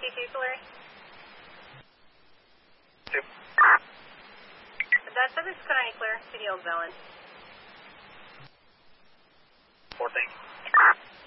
CT Solari? 2. That subject's currently clear. CDL is valid.